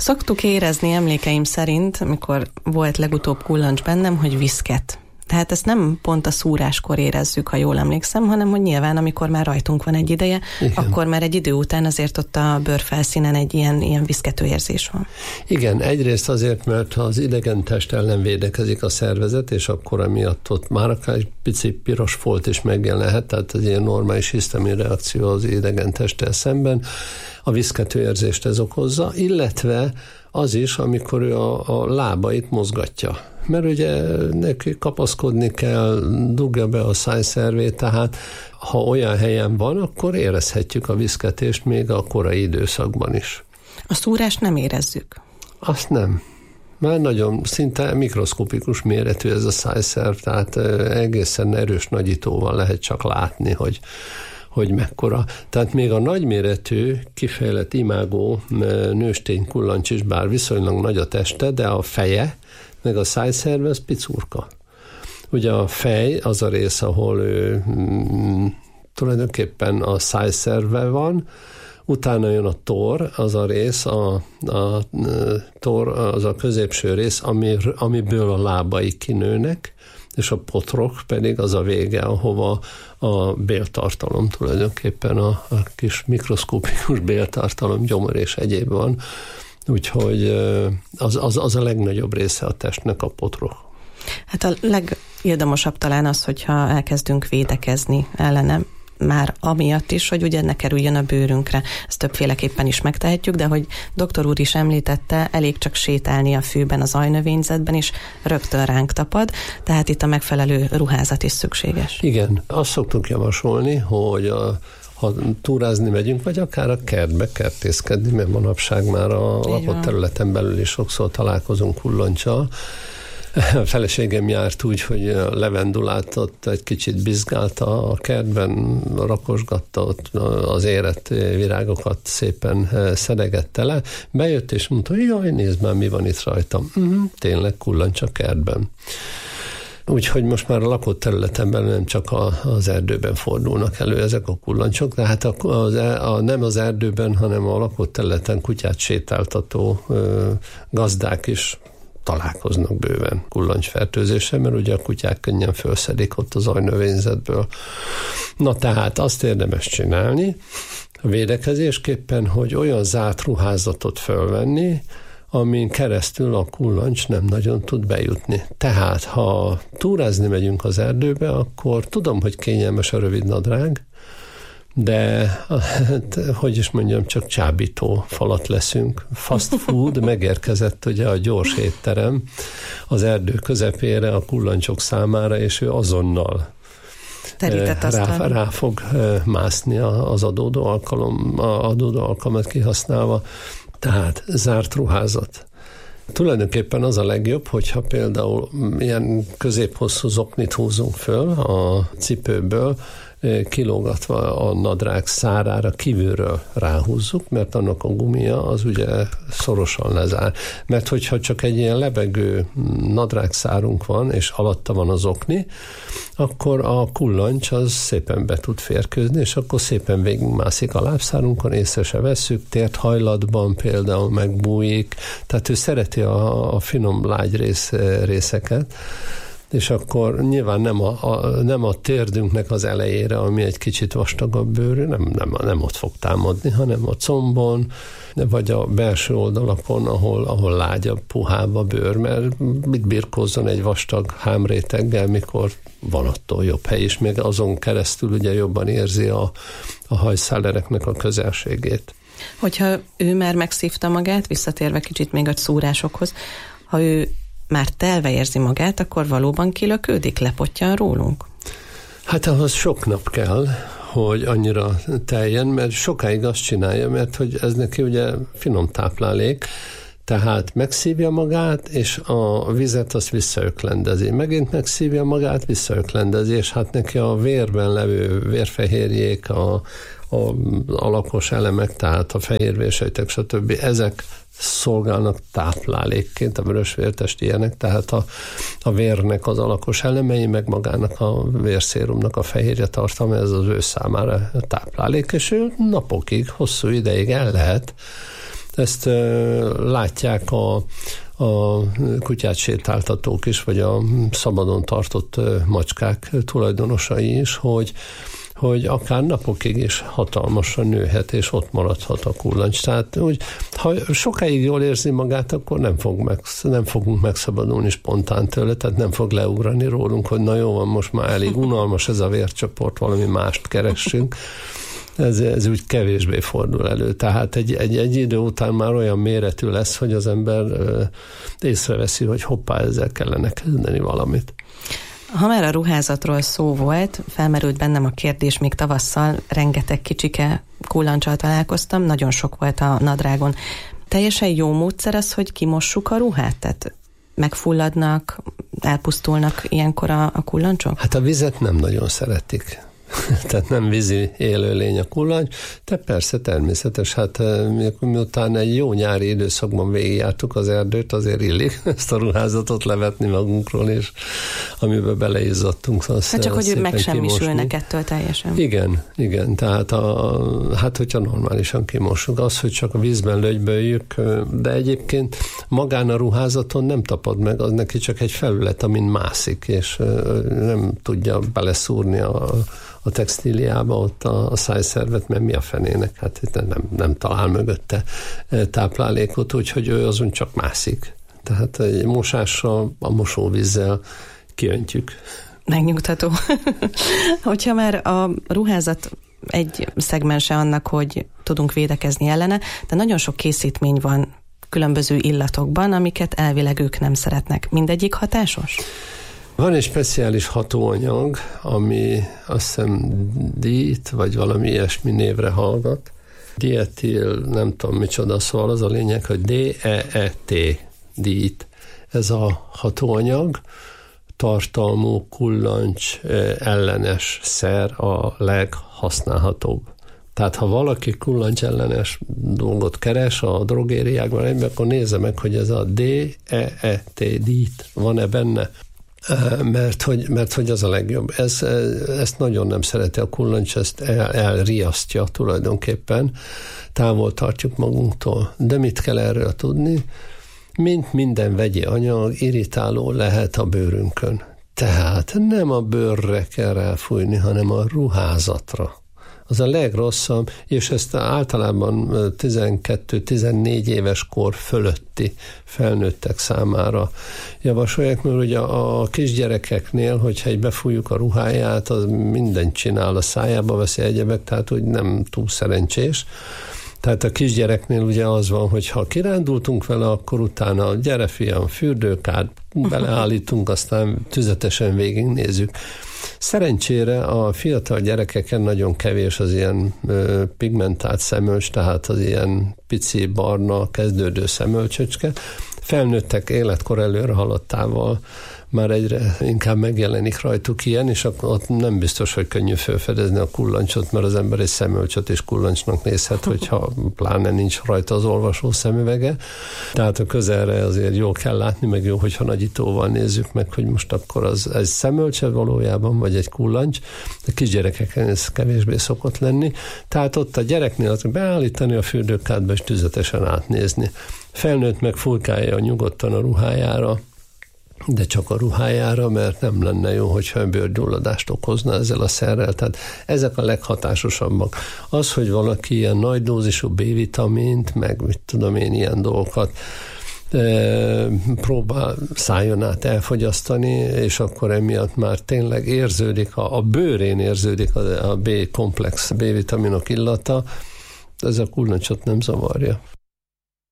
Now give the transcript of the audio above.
Szoktuk érezni emlékeim szerint, amikor volt legutóbb kullancs bennem, hogy viszket. Tehát ezt nem pont a szúráskor érezzük, ha jól emlékszem, hanem hogy nyilván, amikor már rajtunk van egy ideje, igen, akkor már egy idő után azért ott a bőrfelszínen egy ilyen viszkető érzés van. Igen, egyrészt azért, mert az idegen test ellen védekezik a szervezet, és akkor emiatt ott már akár egy pici piros folt is megjelenhet, tehát ez ilyen normális hisztamin reakció az idegen testtel szemben. A viszkető érzést ez okozza, illetve az is, amikor ő a lábait mozgatja. Mert ugye neki kapaszkodni kell, dugja be a szájszervét, tehát ha olyan helyen van, akkor érezhetjük a viszketést még a korai időszakban is. A szúrást nem érezzük? Azt nem. Már nagyon szinte mikroszkopikus méretű ez a szájszerv, tehát egészen erős nagyítóval lehet csak látni, hogy mekkora. Tehát még a nagyméretű, kifejlett imágó nőstény kullancs is, bár viszonylag nagy a teste, de a feje, meg a szájszerve, az picurka. Ugye a fej az a rész, ahol ő tulajdonképpen a szájszerve van, utána jön a tor, az a rész, a tor az a középső rész, amiből a lábai kinőnek, és a potrok pedig az a vége, ahova a béltartalom tulajdonképpen a kis mikroszkopikus béltartalom, gyomor és egyéb van. Úgyhogy az a legnagyobb része a testnek, a potrok. Hát a legérdemosabb talán az, hogyha elkezdünk védekezni ellene, már amiatt is, hogy ugye ne kerüljön a bőrünkre. Ezt többféleképpen is megtehetjük, de hogy doktor úr is említette, elég csak sétálni a fűben, az ajnövényzetben is, rögtön ránk tapad, tehát itt a megfelelő ruházat is szükséges. Igen, azt szoktuk javasolni, hogy ha túrázni megyünk, vagy akár a kertbe kertészkedni, mert manapság már a lakott területen belül is sokszor találkozunk kullancsal. A feleségem járt úgy, hogy a levendulát ott egy kicsit bizgálta a kertben, rakosgatta ott az érett virágokat, szépen szedegette le. Bejött és mondta, hogy jaj, nézd már, mi van itt rajtam. Tényleg kullancs a kertben. Úgyhogy most már a lakott területen belül nem csak az erdőben fordulnak elő ezek a kullancsok, de hát nem az erdőben, hanem a lakott területen kutyát sétáltató gazdák is találkoznak bőven kullancsfertőzéssel, mert ugye a kutyák könnyen felszedik ott az ajnövényzetből. Na tehát azt érdemes csinálni a védekezésképpen, hogy olyan zárt ruházatot fölvenni, amin keresztül a kullancs nem nagyon tud bejutni. Tehát, ha túrázni megyünk az erdőbe, akkor tudom, hogy kényelmes a rövid nadrág, de, hogy is mondjam, csak csábító falat leszünk. Fast food, megérkezett ugye a gyors étterem az erdő közepére a kullancsok számára, és ő azonnal rá fog mászni az adódó alkalmat kihasználva. Tehát zárt ruházat. Tulajdonképpen az a legjobb, hogyha például ilyen középhosszú zoknit húzunk föl a cipőből, kilógatva a nadrág szárára kívülről ráhúzzuk, mert annak a gumia az ugye szorosan lezár. Mert hogyha csak egy ilyen lebegő nadrágszárunk van, és alatta van az okni, akkor a kullancs az szépen be tud férkőzni, és akkor szépen végigmászik a lábszárunkon, észre se vesszük, tért hajlatban például megbújik, tehát ő szereti a finom lágy részeket, és akkor nyilván nem a térdünknek az elejére, ami egy kicsit vastagabb bőrű, nem ott fog támadni, hanem a combon, vagy a belső oldalakon, ahol lágyabb, puhább a bőr, mert mit birkózzon egy vastag hámréteggel, mikor van attól jobb hely is, még azon keresztül ugye jobban érzi a hajszálereknek a közelségét. Hogyha ő már megszívta magát, visszatérve kicsit még a szúrásokhoz, ha ő már telve érzi magát, akkor valóban kilökődik, lepottyan rólunk? Hát ahhoz sok nap kell, hogy annyira teljen, mert sokáig azt csinálja, mert hogy ez neki ugye finom táplálék, tehát megszívja magát, és a vizet azt visszaöklendezi. Megint megszívja magát, visszaöklendezi, és hát neki a vérben levő vérfehérjék, a alakos elemek, tehát a fehérvérsejtek, stb. Ezek szolgálnak táplálékként, a vörösvértest ilyenek, tehát a vérnek az alakos elemei, meg magának a vérszérumnak a fehérje tartalma, ez az ő számára táplálék, és ő napokig, hosszú ideig el lehet Ezt látják a kutyát sétáltatók is, vagy a szabadon tartott macskák tulajdonosai is, hogy akár napokig is hatalmasan nőhet, és ott maradhat a kullancs. Tehát úgy, ha sokáig jól érzi magát, akkor nem fogunk megszabadulni spontán tőle, tehát nem fog leugrani rólunk, hogy na jó van, most már elég unalmas ez a vércsoport, valami mást keressünk. Ez úgy kevésbé fordul elő. Tehát egy idő után már olyan méretű lesz, hogy az ember észreveszi, hogy hoppá, ezzel kellene kezdeni valamit. Ha már a ruházatról szó volt, felmerült bennem a kérdés, még tavasszal rengeteg kicsike kullancsal találkoztam, nagyon sok volt a nadrágon. Teljesen jó módszer az, hogy kimossuk a ruhát? Tehát megfulladnak, elpusztulnak ilyenkor a kullancsok? Hát a vizet nem nagyon szeretik. Tehát nem vízi élőlény a kullancs, de persze természetes, hát miután egy jó nyári időszakban végigjártuk az erdőt, azért illik ezt a ruházatot levetni magunkról, és amiben beleizzadtunk. Hát csak, hogy megsemmisülnek ettől teljesen. Igen, tehát hát hogyha normálisan kimossuk, az, hogy csak a vízben lögyböljük, de egyébként magán a ruházaton nem tapad meg, az neki csak egy felület, amin mászik, és nem tudja beleszúrni a textíliába ott a szájszervet, mert mi a fenének? Hát itt nem talál mögötte táplálékot, úgyhogy ő azon csak mászik. Tehát egy mosással, a mosóvízzel kiöntjük. Megnyugtató. Hogyha már a ruházat egy szegmense annak, hogy tudunk védekezni ellene, de nagyon sok készítmény van különböző illatokban, amiket elvileg ők nem szeretnek. Mindegyik hatásos? Van egy speciális hatóanyag, ami azt hiszem DEET, vagy valami ilyesmi névre hallgat. Dietil, nem tudom micsoda, szóval az a lényeg, hogy DEET, DEET. Ez a hatóanyag tartalmú kullancs ellenes szer a leghasználhatóbb. Tehát ha valaki kullancs ellenes dolgot keres a drogériákban, akkor nézze meg, hogy ez a DEET, DEET van-e benne. Mert hogy az a legjobb. Ezt nagyon nem szereti a kullancs, ezt elriasztja tulajdonképpen, távol tartjuk magunktól. De mit kell erről tudni? Mint minden vegyi anyag, irritáló lehet a bőrünkön. Tehát nem a bőrre kell ráfújni, hanem a ruházatra. Az a legrosszabb, és ezt általában 12-14 éves kor fölötti felnőttek számára javasolják, mert ugye a kisgyerekeknél, hogyha egy befújjuk a ruháját, az mindent csinál, a szájába veszi egyebek, tehát úgy nem túl szerencsés. Tehát a kisgyereknél ugye az van, hogy ha kirándultunk vele, akkor utána gyere fiam, fürdőkád, beleállítunk, aztán tüzetesen végignézzük. Szerencsére a fiatal gyerekeken nagyon kevés az ilyen pigmentált szemölcs, tehát az ilyen pici, barna, kezdődő szemölcsöcske. Felnőttek életkor előre haladtával már egyre inkább megjelenik rajtuk ilyen, és ott nem biztos, hogy könnyű felfedezni a kullancsot, mert az ember egy szemölcsöt és kullancsnak nézhet, hogyha pláne nincs rajta az olvasó szemüvege. Tehát a közelre azért jól kell látni, meg jó, hogyha nagyítóval nézzük meg, hogy most akkor az egy szemölcse valójában, vagy egy kullancs. A kisgyerekeken ez kevésbé szokott lenni. Tehát ott a gyereknél az beállítani a fürdőkádba, és tüzetesen átnézni. Felnőtt meg furkálja nyugodtan a ruhájára, de csak a ruhájára, mert nem lenne jó, hogyha bőrgyulladást okozna ezzel a szerrel. Tehát ezek a leghatásosabbak. Az, hogy valaki ilyen nagy dózisú B-vitamint, meg mit tudom én, ilyen dolgokat próbál szájon át elfogyasztani, és akkor emiatt már tényleg érződik, a bőrén érződik a B-komplex B-vitaminok illata, ez a kullancsot nem zavarja.